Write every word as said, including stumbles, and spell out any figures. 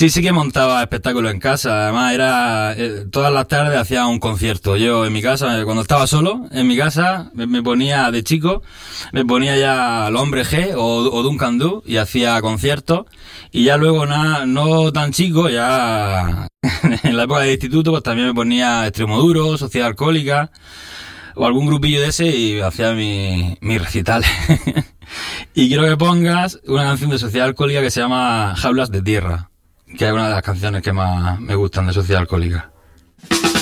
Sí, sí que montaba espectáculos en casa. Además, era eh, todas las tardes hacía un concierto. Yo en mi casa, eh, cuando estaba solo, en mi casa, me, me ponía de chico, me ponía ya Los Hombres G o, o Duncan Du y hacía conciertos. Y ya luego, nada, no tan chico, ya en la época de instituto, pues también me ponía Extremoduro, Sociedad Alcohólica o algún grupillo de ese y hacía mi, mi recital. Y quiero que pongas una canción de Sociedad Alcohólica que se llama Jaulas de Tierra, que es una de las canciones que más me gustan de Sociedad Alcohólica.